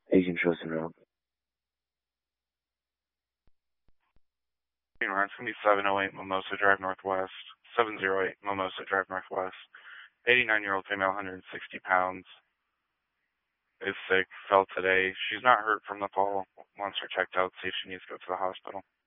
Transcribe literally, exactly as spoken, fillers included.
Agent Chosen Route. It's going to be seven oh eight Mimosa Drive Northwest, seven oh eight Mimosa Drive Northwest. eighty-nine-year-old female, one hundred sixty pounds, is sick, fell today. She's not hurt from the fall. Wants her checked out, see if she needs to go to the hospital.